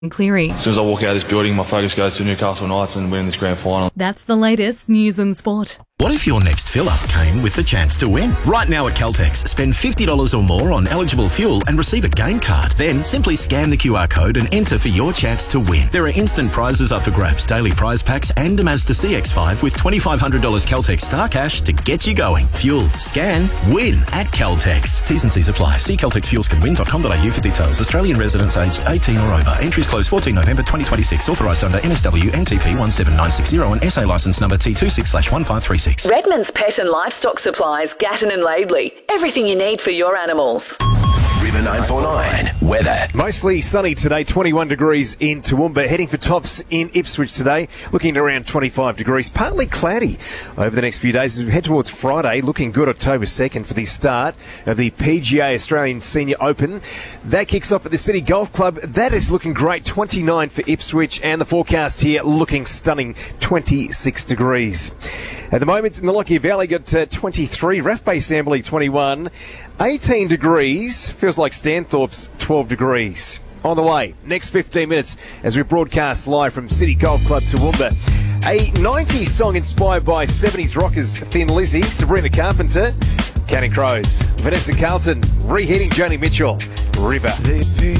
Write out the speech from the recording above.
Cleary. As soon as I walk out of this building, my focus goes to Newcastle Knights and winning this grand final. That's the latest news and sport. What if your next fill-up came with the chance to win? Right now at Caltex, spend $50 or more on eligible fuel and receive a game card. Then simply scan the QR code and enter for your chance to win. There are instant prizes up for grabs, daily prize packs and a Mazda CX-5 with $2,500 Caltex Star Cash to get you going. Fuel, scan, win at Caltex. T's and C's apply. See caltexfuelscanwin.com.au for details. Australian residents aged 18 or over. Entries close 14 November 2026. Authorised under NSW NTP 17960 and SA licence number T26/1536. Redmond's Pet and Livestock Supplies, Gatton and Laidley. Everything you need for your animals. River 949 weather. Mostly sunny today, 21 degrees in Toowoomba. Heading for tops in Ipswich today, looking at around 25 degrees. Partly cloudy over the next few days as we head towards Friday. Looking good October 2nd for the start of the PGA Australian Senior Open. That kicks off at the City Golf Club. That is looking great, 29 for Ipswich. And the forecast here looking stunning, 26 degrees. At the moment in the Lockyer Valley, got 23. Raff Bay Sampley 21. 18 degrees. Feels like Stanthorpe's 12 degrees. On the way, next 15 minutes as we broadcast live from City Golf Club Toowoomba. A 90s song inspired by 70s rockers Thin Lizzy, Sabrina Carpenter, Counting Crows, Vanessa Carlton, reheating Joni Mitchell, River.